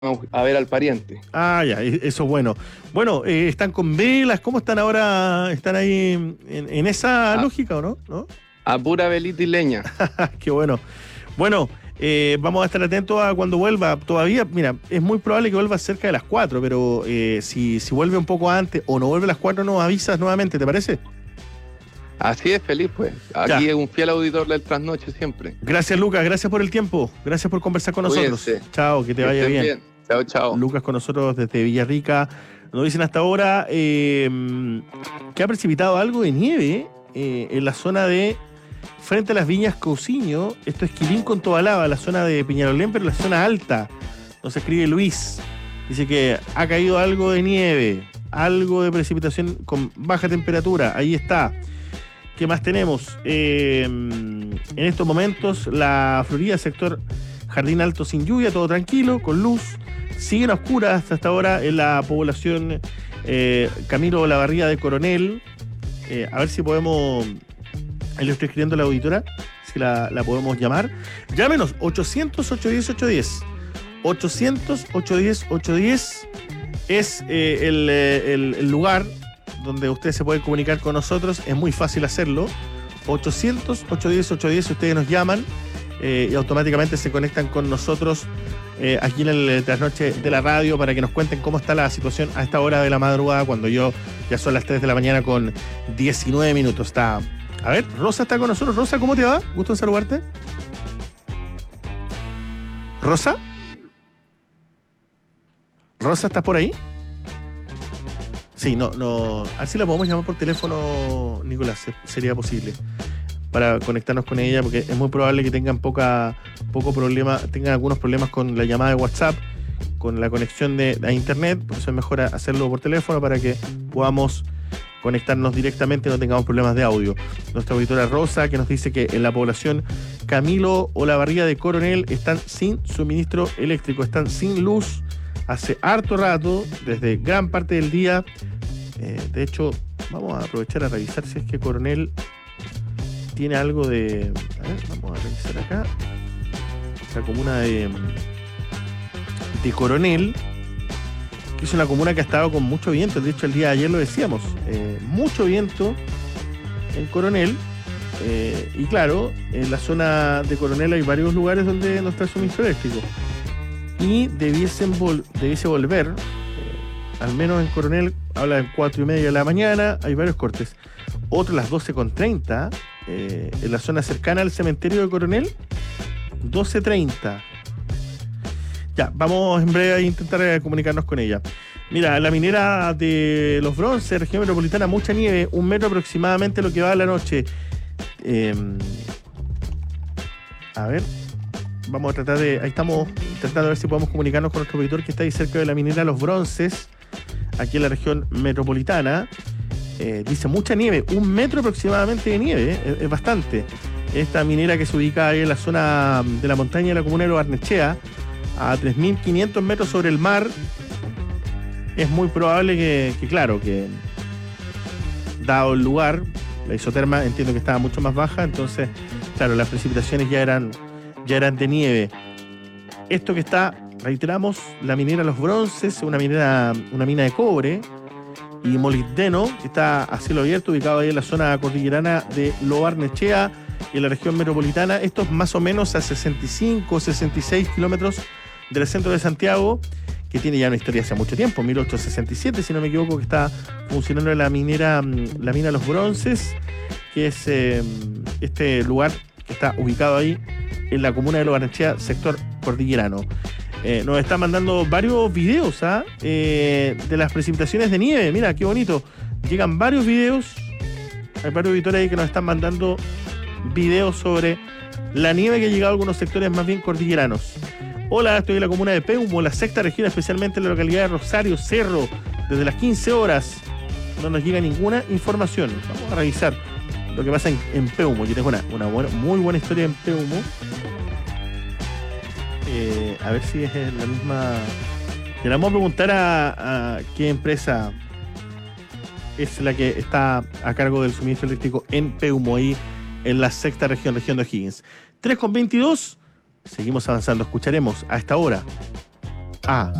a ver al pariente. Ah, ya, eso es bueno. Bueno, ¿están con velas? ¿Cómo están ahora? ¿Están ahí en esa A, lógica o no? ¿No? a pura velita y leña. Qué bueno. Bueno, vamos a estar atentos a cuando vuelva. Todavía, mira, es muy probable que vuelva cerca de las 4, pero si vuelve un poco antes o no vuelve a las 4, nos avisas nuevamente, ¿te parece? Así es, feliz, pues. Aquí Ya. es un fiel auditor del Trasnoche siempre. Gracias, Lucas. Gracias por el tiempo. Gracias por conversar con nosotros. Cuídense. Chao, que te Que vaya estén bien. bien. Chao, chao. Lucas con nosotros desde Villarrica. Nos dicen hasta ahora que ha precipitado algo de nieve en la zona de frente a las Viñas Cousiño. Esto es Quilín con Tobalaba, la zona de Peñalolén, pero la zona alta. Nos escribe Luis. Dice que ha caído algo de nieve, algo de precipitación con baja temperatura. Ahí está. ¿Qué más tenemos? En estos momentos, la Florida, sector Jardín Alto sin lluvia, todo tranquilo, con luz. Siguen oscuras hasta ahora en la población Camilo Olavarría de Coronel. A ver si podemos... Ahí lo estoy escribiendo a la auditora, si la podemos llamar. Llámenos, 800-810-810. 800-810-810 es el lugar donde usted se puede comunicar con nosotros. Es muy fácil hacerlo. 800-810-810, ustedes nos llaman y automáticamente se conectan con nosotros aquí en el Trasnoche de la radio para que nos cuenten cómo está la situación a esta hora de la madrugada, cuando ya son las 3 de la mañana con 19 minutos. Está... A ver, Rosa está con nosotros. Rosa, ¿cómo te va? Gusto en saludarte. ¿Rosa? ¿Rosa, estás por ahí? Sí, no. A ver si la podemos llamar por teléfono, Nicolás, sería posible, para conectarnos con ella, porque es muy probable que tengan tengan algunos problemas con la llamada de WhatsApp, con la conexión a internet. Por eso es mejor hacerlo por teléfono para que podamos conectarnos directamente y no tengamos problemas de audio. Nuestra auditora Rosa, que nos dice que en la población Camilo Olavarría de Coronel están sin suministro eléctrico, están sin luz hace harto rato, desde gran parte del día. De hecho, vamos a aprovechar a revisar si es que Coronel tiene algo de... A ver, vamos a revisar acá. La comuna de Coronel, que es una comuna que ha estado con mucho viento. De hecho, el día de ayer lo decíamos. Mucho viento en Coronel. Y claro, en la zona de Coronel hay varios lugares donde no está el suministro eléctrico. Y debiese volver, al menos en Coronel, habla de 4:30 de la mañana, hay varios cortes. Otro a las 12:30, en la zona cercana al cementerio de Coronel, 12:30. Ya, vamos en breve a intentar comunicarnos con ella. Mira, la minera de Los Bronces, región metropolitana, mucha nieve, 1 metro aproximadamente lo que va de la noche. A ver, vamos a tratar de... Ahí estamos tratando de ver si podemos comunicarnos con nuestro auditor que está ahí cerca de la minera Los Bronces, aquí en la región metropolitana. Dice mucha nieve, 1 metro aproximadamente de nieve, es bastante. Esta minera que se ubica ahí en la zona de la montaña de la comuna de Lo Barnechea, a 3.500 metros sobre el mar. Es muy probable que dado el lugar, la isoterma entiendo que estaba mucho más baja, entonces, claro, las precipitaciones ya eran de nieve. Esto que está, reiteramos, la minera Los Bronces, una mina de cobre y molibdeno, que está a cielo abierto, ubicado ahí en la zona cordillerana de Lo Barnechea y en la región metropolitana. Esto es más o menos a 65 o 66 kilómetros del centro de Santiago, que tiene ya una historia hace mucho tiempo, 1867, si no me equivoco, que está funcionando la mina Los Bronces, que es este lugar que está ubicado ahí en la comuna de Lo Barnechea, sector cordillerano. Nos están mandando varios videos de las precipitaciones de nieve. Mira, qué bonito. Llegan varios videos. Hay varios auditores ahí que nos están mandando videos sobre la nieve que ha llegado a algunos sectores más bien cordilleranos. Hola, estoy en la comuna de Peumo, la sexta región, especialmente en la localidad de Rosario Cerro, desde las 15 horas. No nos llega ninguna información. Vamos a revisar lo que pasa en Peumo. Yo tengo una muy buena historia en Peumo. A ver si es la misma. Le vamos a preguntar a qué empresa es la que está a cargo del suministro eléctrico en Peumo, ahí en la sexta región de O'Higgins. 3:22. Seguimos avanzando. Escucharemos a esta hora A.